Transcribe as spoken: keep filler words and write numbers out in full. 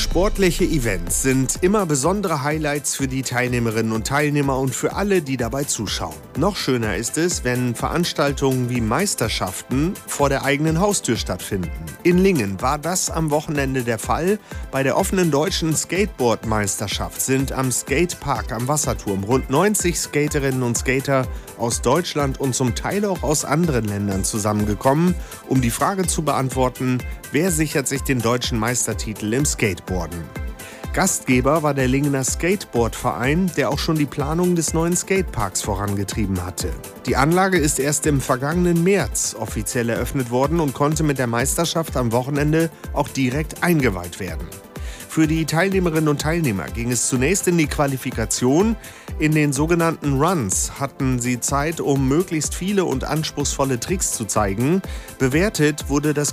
Sportliche Events sind immer besondere Highlights für die Teilnehmerinnen und Teilnehmer und für alle, die dabei zuschauen. Noch schöner ist es, wenn Veranstaltungen wie Meisterschaften vor der eigenen Haustür stattfinden. In Lingen war das am Wochenende der Fall. Bei der offenen deutschen Skateboard-Meisterschaft sind am Skatepark am Wasserturm rund neunzig Skaterinnen und Skater aus Deutschland und zum Teil auch aus anderen Ländern zusammengekommen, um die Frage zu beantworten, wer sichert sich den deutschen Meistertitel im Skateboarden? Gastgeber war der Lingener Skateboardverein, der auch schon die Planung des neuen Skateparks vorangetrieben hatte. Die Anlage ist erst im vergangenen März offiziell eröffnet worden und konnte mit der Meisterschaft am Wochenende auch direkt eingeweiht werden. Für die Teilnehmerinnen und Teilnehmer ging es zunächst in die Qualifikation. In den sogenannten Runs hatten sie Zeit, um möglichst viele und anspruchsvolle Tricks zu zeigen. Bewertet wurde das